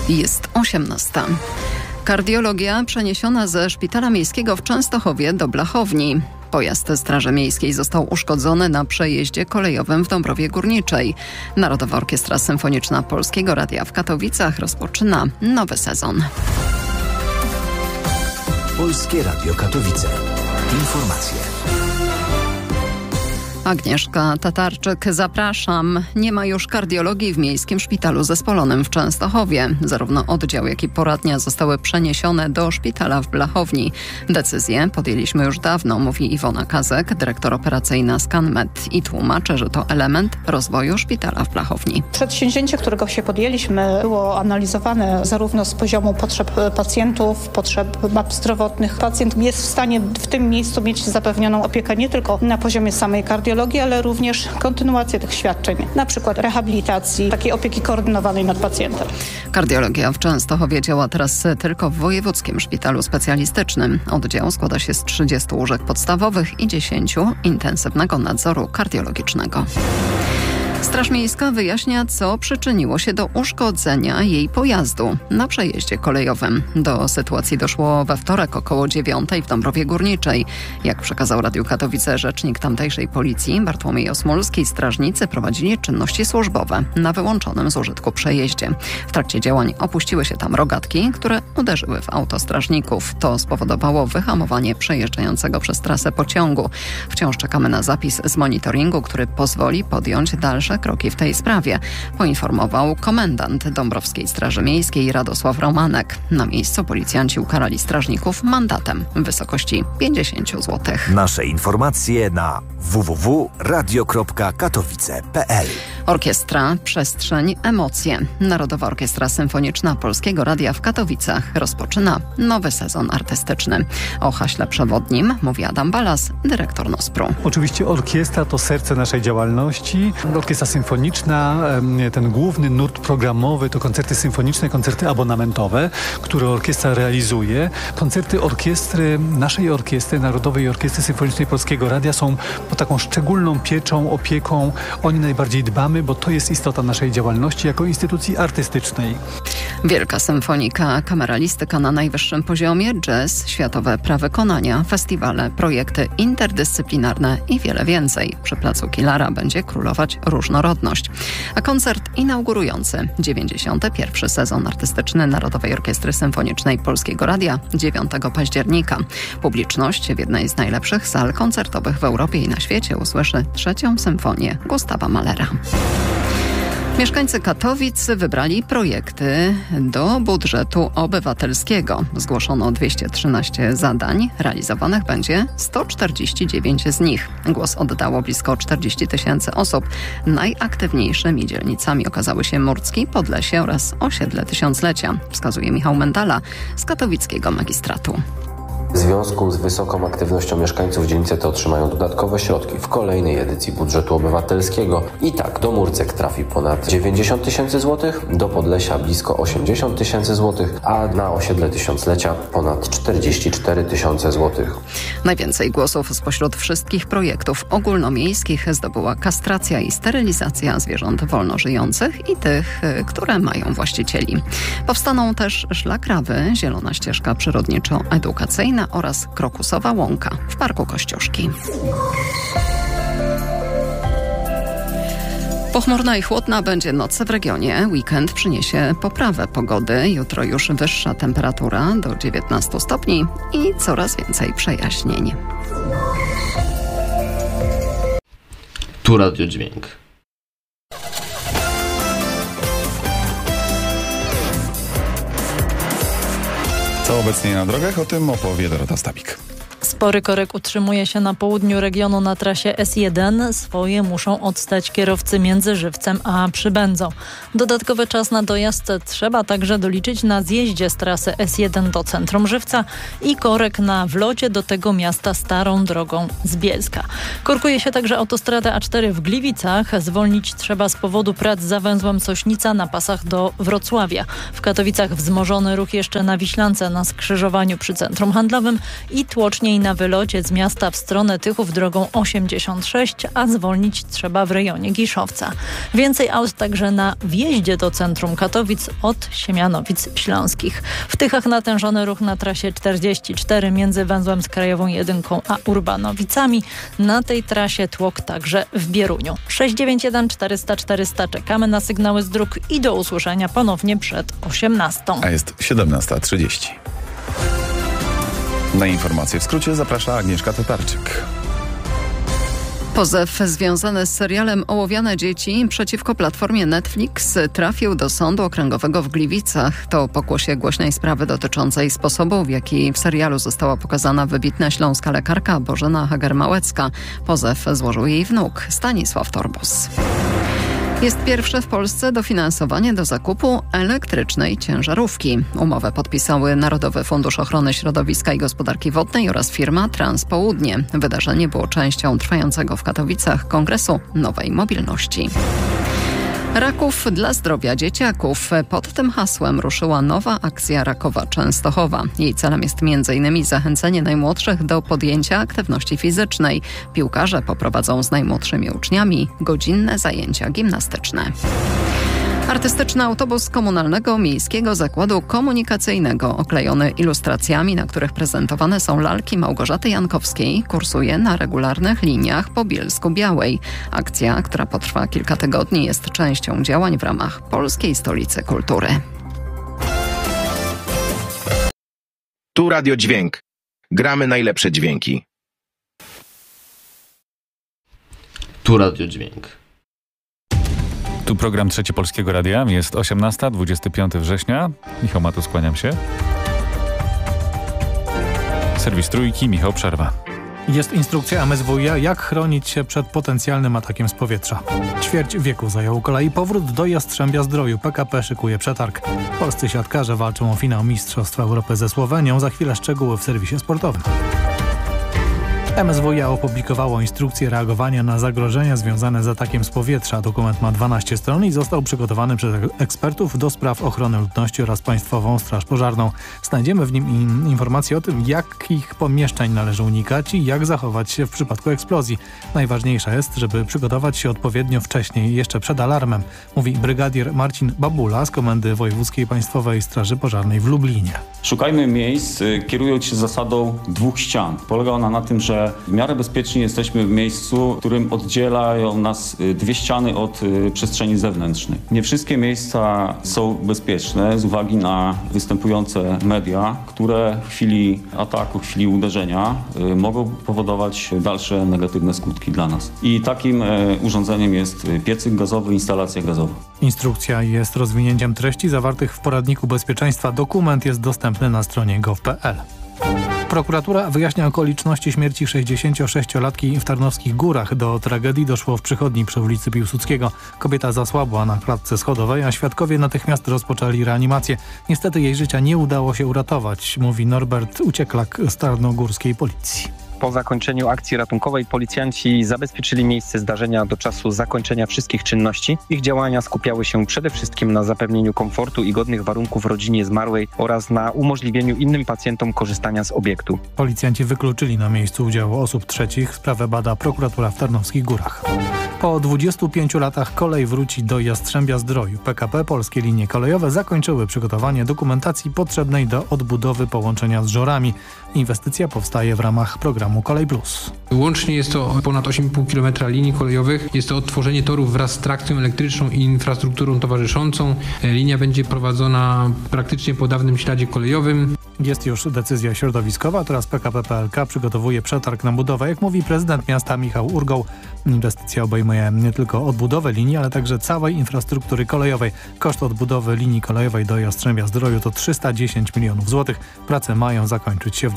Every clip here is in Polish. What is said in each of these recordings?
Jest 18. Kardiologia przeniesiona ze Szpitala Miejskiego w Częstochowie do Blachowni. Pojazd Straży Miejskiej został uszkodzony na przejeździe kolejowym w Dąbrowie Górniczej. Narodowa Orkiestra Symfoniczna Polskiego Radia w Katowicach rozpoczyna nowy sezon. Polskie Radio Katowice. Informacje. Agnieszka Tatarczyk, zapraszam. Nie ma już kardiologii w Miejskim Szpitalu Zespolonym w Częstochowie. Zarówno oddział, jak i poradnia zostały przeniesione do szpitala w Blachowni. Decyzję podjęliśmy już dawno, mówi Iwona Kazek, dyrektor operacyjna ScanMed i tłumaczy, że to element rozwoju szpitala w Blachowni. Przedsięwzięcie, którego się podjęliśmy, było analizowane zarówno z poziomu potrzeb pacjentów, potrzeb map zdrowotnych. Pacjent jest w stanie w tym miejscu mieć zapewnioną opiekę nie tylko na poziomie samej kardiologii, ale również kontynuację tych świadczeń, na przykład rehabilitacji, takiej opieki koordynowanej nad pacjentem. Kardiologia w Częstochowie działa teraz tylko w Wojewódzkim Szpitalu Specjalistycznym. Oddział składa się z 30 łóżek podstawowych i 10 intensywnego nadzoru kardiologicznego. Straż Miejska wyjaśnia, co przyczyniło się do uszkodzenia jej pojazdu na przejeździe kolejowym. Do sytuacji doszło we wtorek około 9:00 w Dąbrowie Górniczej. Jak przekazał Radiu Katowice rzecznik tamtejszej policji Bartłomiej Osmolski, strażnicy prowadzili czynności służbowe na wyłączonym z użytku przejeździe. W trakcie działań opuściły się tam rogatki, które uderzyły w auto strażników. To spowodowało wyhamowanie przejeżdżającego przez trasę pociągu. Wciąż czekamy na zapis z monitoringu, który pozwoli podjąć dalsze kroki w tej sprawie, poinformował komendant Dąbrowskiej Straży Miejskiej Radosław Romanek. Na miejscu policjanci ukarali strażników mandatem w wysokości 50 zł. Nasze informacje na www.radio.katowice.pl. Orkiestra, przestrzeń, emocje. Narodowa Orkiestra Symfoniczna Polskiego Radia w Katowicach rozpoczyna nowy sezon artystyczny. O haśle przewodnim mówi Adam Balas, dyrektor NOSPR-u. Oczywiście orkiestra to serce naszej działalności. Orkiestra symfoniczna, ten główny nurt programowy to koncerty symfoniczne, koncerty abonamentowe, które orkiestra realizuje. Koncerty orkiestry, naszej orkiestry, Narodowej Orkiestry Symfonicznej Polskiego Radia są pod taką szczególną pieczą, opieką. O nie najbardziej dbamy, bo to jest istota naszej działalności jako instytucji artystycznej. Wielka symfonika, kameralistyka na najwyższym poziomie, jazz, światowe prawa konania, festiwale, projekty interdyscyplinarne i wiele więcej. Przy placu Kilara będzie królować różnorodność. A koncert inaugurujący 91. sezon artystyczny Narodowej Orkiestry Symfonicznej Polskiego Radia 9 października. Publiczność w jednej z najlepszych sal koncertowych w Europie i na świecie usłyszy trzecią symfonię Gustawa Mahlera. Mieszkańcy Katowic wybrali projekty do budżetu obywatelskiego. Zgłoszono 213 zadań, realizowanych będzie 149 z nich. Głos oddało blisko 40 000 osób. Najaktywniejszymi dzielnicami okazały się Murcki, Podlesie oraz osiedle Tysiąclecia, wskazuje Michał Mendala z katowickiego magistratu. W związku z wysoką aktywnością mieszkańców dzielnice te otrzymają dodatkowe środki w kolejnej edycji budżetu obywatelskiego. I tak do Murcek trafi ponad 90 000 złotych, do Podlesia blisko 80 000 złotych, a na osiedle Tysiąclecia ponad 44 000 złotych. Najwięcej głosów spośród wszystkich projektów ogólnomiejskich zdobyła kastracja i sterylizacja zwierząt wolnożyjących i tych, które mają właścicieli. Powstaną też szlakrawy, zielona ścieżka przyrodniczo-edukacyjna oraz krokusowa łąka w Parku Kościuszki. Pochmurna i chłodna będzie noc w regionie. Weekend przyniesie poprawę pogody. Jutro już wyższa temperatura do 19 stopni i coraz więcej przejaśnień. Tu Radio Dźwięk. Co obecnie na drogach? O tym opowie Dorota Stabik. Spory korek utrzymuje się na południu regionu na trasie S1. Swoje muszą odstać kierowcy między Żywcem a Przybędzą. Dodatkowy czas na dojazd trzeba także doliczyć na zjeździe z trasy S1 do centrum Żywca i korek na wlocie do tego miasta starą drogą z Bielska. Korkuje się także autostradę A4 w Gliwicach. Zwolnić trzeba z powodu prac za węzłem Sośnica na pasach do Wrocławia. W Katowicach wzmożony ruch jeszcze na Wiślance na skrzyżowaniu przy centrum handlowym i tłoczniej na na wylocie z miasta w stronę Tychów drogą 86, a zwolnić trzeba w rejonie Giszowca. Więcej aut także na wjeździe do centrum Katowic od Siemianowic Śląskich. W Tychach natężony ruch na trasie 44 między węzłem z Krajową 1 a Urbanowicami. Na tej trasie tłok także w Bieruniu. 691 400 400. Czekamy na sygnały z dróg i do usłyszenia ponownie przed 18. A jest 17:30. Na informacje w skrócie zaprasza Agnieszka Tatarczyk. Pozew związany z serialem Ołowiane dzieci przeciwko platformie Netflix trafił do Sądu Okręgowego w Gliwicach. To pokłosie głośnej sprawy dotyczącej sposobu, w jaki w serialu została pokazana wybitna śląska lekarka Bożena Hager-Małecka. Pozew złożył jej wnuk Stanisław Torbos. Jest pierwsze w Polsce dofinansowanie do zakupu elektrycznej ciężarówki. Umowę podpisały Narodowy Fundusz Ochrony Środowiska i Gospodarki Wodnej oraz firma Transpołudnie. Wydarzenie było częścią trwającego w Katowicach Kongresu Nowej Mobilności. Raków dla zdrowia dzieciaków. Pod tym hasłem ruszyła nowa akcja Rakowa Częstochowa. Jej celem jest m.in. zachęcenie najmłodszych do podjęcia aktywności fizycznej. Piłkarze poprowadzą z najmłodszymi uczniami godzinne zajęcia gimnastyczne. Artystyczny autobus Komunalnego Miejskiego Zakładu Komunikacyjnego oklejony ilustracjami, na których prezentowane są lalki Małgorzaty Jankowskiej, kursuje na regularnych liniach po Bielsku-Białej. Akcja, która potrwa kilka tygodni, jest częścią działań w ramach Polskiej Stolicy Kultury. Tu Radio Dźwięk. Gramy najlepsze dźwięki. Tu Radio Dźwięk. Tu program Trzeci Polskiego Radia. Jest 18, 25 września. Michał Matus, kłaniam się. Serwis Trójki, Michał Przerwa. Jest instrukcja MSWiA, jak chronić się przed potencjalnym atakiem z powietrza. Ćwierć wieku zajął kolei powrót do Jastrzębia-Zdroju. PKP szykuje przetarg. Polscy siatkarze walczą o finał Mistrzostw Europy ze Słowenią. Za chwilę szczegóły w serwisie sportowym. MSWiA opublikowało instrukcję reagowania na zagrożenia związane z atakiem z powietrza. Dokument ma 12 stron i został przygotowany przez ekspertów do spraw ochrony ludności oraz Państwową Straż Pożarną. Znajdziemy w nim informacje o tym, jakich pomieszczeń należy unikać i jak zachować się w przypadku eksplozji. Najważniejsze jest, żeby przygotować się odpowiednio wcześniej, jeszcze przed alarmem, mówi brygadier Marcin Babula z Komendy Wojewódzkiej Państwowej Straży Pożarnej w Lublinie. Szukajmy miejsc, kierując się zasadą 2 ścian. Polega ona na tym, że w miarę bezpiecznie jesteśmy w miejscu, w którym oddzielają nas 2 ściany od przestrzeni zewnętrznej. Nie wszystkie miejsca są bezpieczne z uwagi na występujące media, które w chwili ataku, w chwili uderzenia mogą powodować dalsze negatywne skutki dla nas. I takim urządzeniem jest piecyk gazowy, instalacja gazowa. Instrukcja jest rozwinięciem treści zawartych w poradniku bezpieczeństwa. Dokument jest dostępny na stronie gov.pl. Prokuratura wyjaśnia okoliczności śmierci 66-latki w Tarnowskich Górach. Do tragedii doszło w przychodni przy ulicy Piłsudskiego. Kobieta zasłabła na klatce schodowej, a świadkowie natychmiast rozpoczęli reanimację. Niestety jej życia nie udało się uratować, mówi Norbert Ucieklak z tarnogórskiej policji. Po zakończeniu akcji ratunkowej policjanci zabezpieczyli miejsce zdarzenia do czasu zakończenia wszystkich czynności. Ich działania skupiały się przede wszystkim na zapewnieniu komfortu i godnych warunków rodzinie zmarłej oraz na umożliwieniu innym pacjentom korzystania z obiektu. Policjanci wykluczyli na miejscu udziału osób trzecich. Sprawę bada prokuratura w Tarnowskich Górach. Po 25 latach kolej wróci do Jastrzębia-Zdroju. PKP Polskie Linie Kolejowe zakończyły przygotowanie dokumentacji potrzebnej do odbudowy połączenia z Żorami. Inwestycja powstaje w ramach programu Kolej Plus. Łącznie jest to ponad 8,5 km linii kolejowych. Jest to odtworzenie torów wraz z trakcją elektryczną i infrastrukturą towarzyszącą. Linia będzie prowadzona praktycznie po dawnym śladzie kolejowym. Jest już decyzja środowiskowa, teraz PKP PLK przygotowuje przetarg na budowę. Jak mówi prezydent miasta Michał Urgoł, inwestycja obejmuje nie tylko odbudowę linii, ale także całej infrastruktury kolejowej. Koszt odbudowy linii kolejowej do Jastrzębia-Zdroju to 310 milionów złotych. Prace mają zakończyć się w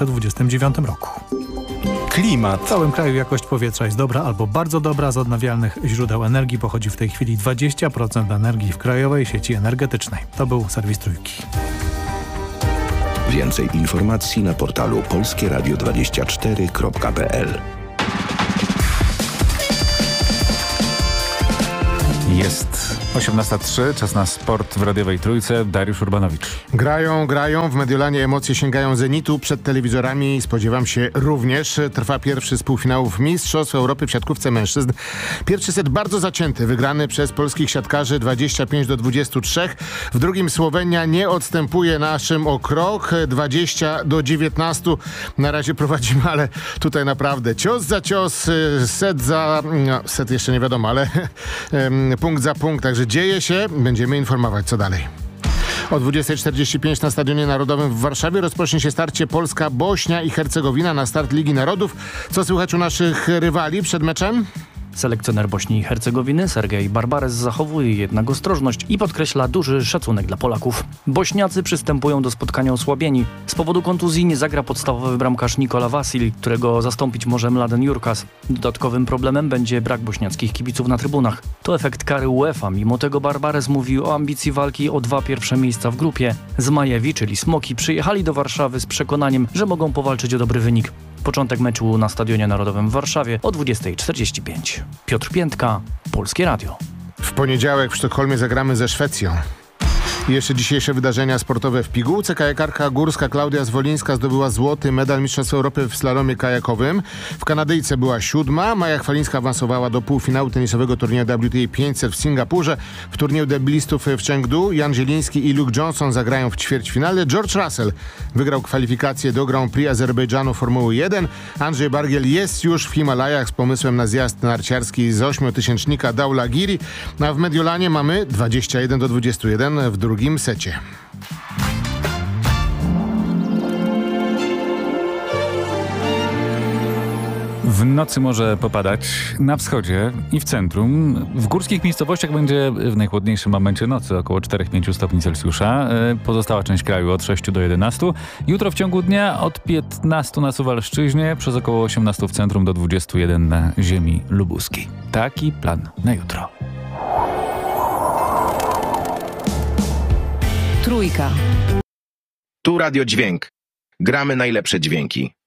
2029 roku. Klimat. W całym kraju jakość powietrza jest dobra albo bardzo dobra. Z odnawialnych źródeł energii pochodzi w tej chwili 20% energii w krajowej sieci energetycznej. To był serwis Trójki. Więcej informacji na portalu polskieradio24.pl. Jest 18:03, czas na sport w radiowej Trójce. Dariusz Urbanowicz. Grają. W Mediolanie emocje sięgają zenitu. Przed telewizorami spodziewam się również. Trwa pierwszy z półfinałów Mistrzostw Europy w siatkówce mężczyzn. Pierwszy set bardzo zacięty, wygrany przez polskich siatkarzy 25-23. W drugim Słowenia nie odstępuje naszym o krok, 20-19. Na razie prowadzimy, ale tutaj naprawdę cios za cios, set jeszcze nie wiadomo, ale punkt za punkt. Także dzieje się, będziemy informować co dalej. O 20:45 na Stadionie Narodowym w Warszawie rozpocznie się starcie Polska-Bośnia i Hercegowina na start Ligi Narodów. Co słychać u naszych rywali przed meczem? Selekcjoner Bośni i Hercegowiny Sergej Barbares zachowuje jednak ostrożność i podkreśla duży szacunek dla Polaków. Bośniacy przystępują do spotkania osłabieni. Z powodu kontuzji nie zagra podstawowy bramkarz Nikola Vasil, którego zastąpić może Mladen Jurkas. Dodatkowym problemem będzie brak bośniackich kibiców na trybunach. To efekt kary UEFA. Mimo tego Barbares mówił o ambicji walki o 2 pierwsze miejsca w grupie. Zmajewi, czyli Smoki, przyjechali do Warszawy z przekonaniem, że mogą powalczyć o dobry wynik. Początek meczu na Stadionie Narodowym w Warszawie o 20:45. Piotr Piętka, Polskie Radio. W poniedziałek w Sztokholmie zagramy ze Szwecją. I jeszcze dzisiejsze wydarzenia sportowe w pigułce. Kajakarka górska Klaudia Zwolińska zdobyła złoty medal Mistrzostw Europy w slalomie kajakowym. W Kanadyjce była 7. Maja Chwalińska awansowała do półfinału tenisowego turnieju WTA 500 w Singapurze. W turnieju deblistów w Chengdu Jan Zieliński i Luke Johnson zagrają w ćwierćfinale. George Russell wygrał kwalifikacje do Grand Prix Azerbejdżanu Formuły 1. Andrzej Bargiel jest już w Himalajach z pomysłem na zjazd narciarski z 8-tysięcznika Dhaulagiri. A w Mediolanie mamy 21-21 w drugim secie. W nocy może popadać na wschodzie i w centrum. W górskich miejscowościach będzie w najchłodniejszym momencie nocy około 4-5 stopni Celsjusza. Pozostała część kraju od 6 do 11. Jutro w ciągu dnia od 15 na Suwalszczyźnie, przez około 18 w centrum do 21 na ziemi lubuskiej. Taki plan na jutro. Trójka. Tu Radio Dźwięk. Gramy najlepsze dźwięki.